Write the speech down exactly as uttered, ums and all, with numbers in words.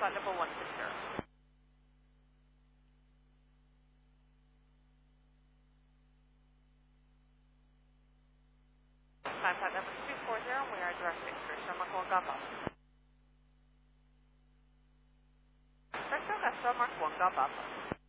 spot number one six zero. Time spot number two four zero, we are directing for Shermark one Golf Alpha. Director, that's Shermark one Golf Alpha.